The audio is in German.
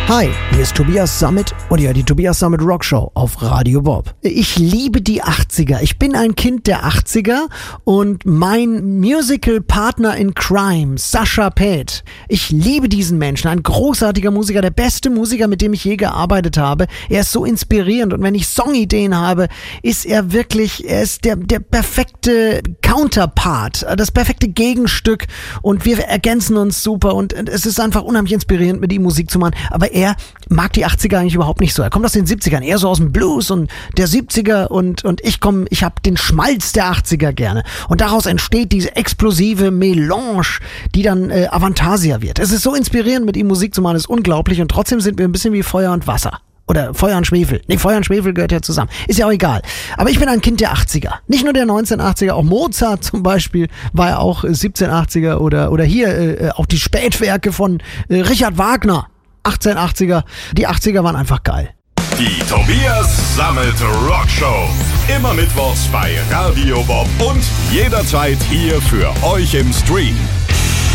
Hi, hier ist Tobias Sammet und ihr hört die Tobias Sammet Rock Show auf Radio Bob. Ich liebe die 80er. Ich bin ein Kind der 80er und mein Musical-Partner in Crime, Sascha Paeth. Ich liebe diesen Menschen, ein großartiger Musiker, der beste Musiker, mit dem ich je gearbeitet habe. Er ist so inspirierend und wenn ich Songideen habe, ist er der perfekte Counterpart, das perfekte Gegenstück und wir ergänzen uns super und es ist einfach unheimlich inspirierend, mit ihm Musik zu machen. Aber er mag die 80er eigentlich überhaupt nicht so. Er kommt aus den 70ern, eher so aus dem Blues und der 70er und ich habe den Schmalz der 80er gerne. Und daraus entsteht diese explosive Melange, die dann Avantasia wird. Es ist so inspirierend, mit ihm Musik zu machen, ist unglaublich und trotzdem sind wir ein bisschen wie Feuer und Wasser. Oder Feuer und Schwefel. Nee, Feuer und Schwefel gehört ja zusammen. Ist ja auch egal. Aber ich bin ein Kind der 80er. Nicht nur der 1980er, auch Mozart zum Beispiel war ja auch 1780er oder hier auch die Spätwerke von Richard Wagner. 1880er. Die 80er waren einfach geil. Die Tobias Sammet Rock Show. Immer mittwochs bei Radio Bob und jederzeit hier für euch im Stream.